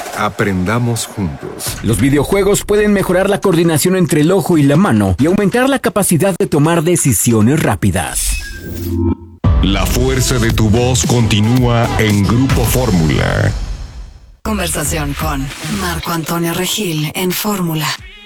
Aprendamos juntos. Los videojuegos pueden mejorar la coordinación entre el ojo y la mano y aumentar la capacidad de tomar decisiones rápidas. La fuerza de tu voz continúa en Grupo Fórmula. Conversación con Marco Antonio Regil en Fórmula.